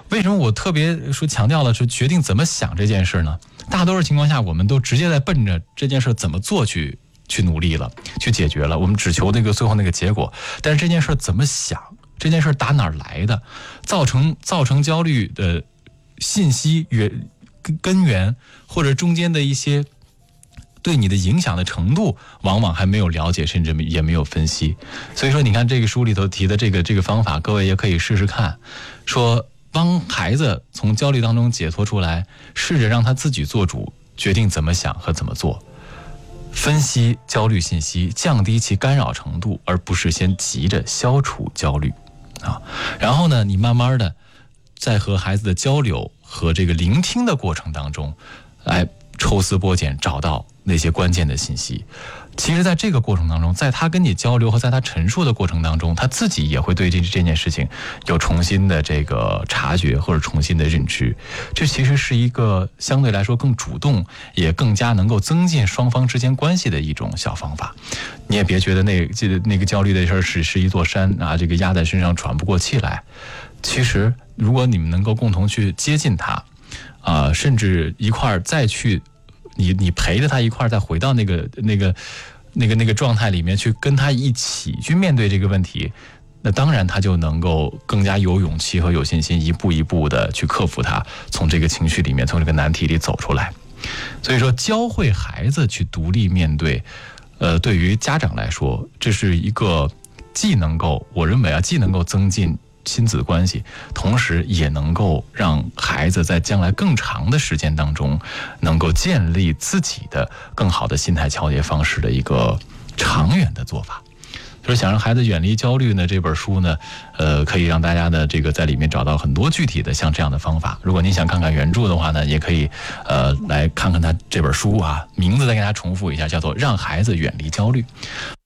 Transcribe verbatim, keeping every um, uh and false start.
为什么我特别说强调了是决定怎么想这件事呢？大多数情况下，我们都直接在奔着这件事怎么做去去努力了，去解决了，我们只求那个最后那个结果。但是这件事怎么想，这件事打哪儿来的，造成造成焦虑的信息源根源或者中间的一些对你的影响的程度，往往还没有了解，甚至也没有分析。所以说，你看这个书里头提的这个这个方法，各位也可以试试看，说帮孩子从焦虑当中解脱出来，试着让他自己做主，决定怎么想和怎么做，分析焦虑信息，降低其干扰程度，而不是先急着消除焦虑啊。然后呢，你慢慢的在和孩子的交流和这个聆听的过程当中，来抽丝剥茧，找到那些关键的信息。其实在这个过程当中，在他跟你交流和在他陈述的过程当中，他自己也会对这这件事情有重新的这个察觉或者重新的认知。这其实是一个相对来说更主动，也更加能够增进双方之间关系的一种小方法。你也别觉得那这那个焦虑的事儿是是一座山啊，这个压在身上喘不过气来。其实如果你们能够共同去接近他啊、呃，甚至一块儿再去你你陪着他一块儿再回到那个那个那个那个状态里面去，跟他一起去面对这个问题，那当然他就能够更加有勇气和有信心，一步一步的去克服它，从这个情绪里面，从这个难题里走出来。所以说，教会孩子去独立面对，呃，对于家长来说，这是一个既能够，我认为啊，既能够增进亲子关系，同时也能够让孩子在将来更长的时间当中，能够建立自己的更好的心态调节方式的一个长远的做法。就是想让孩子远离焦虑呢，这本书呢，呃，可以让大家呢这个在里面找到很多具体的像这样的方法。如果您想看看原著的话呢，也可以呃来看看他这本书啊，名字再给大家重复一下，叫做《让孩子远离焦虑》。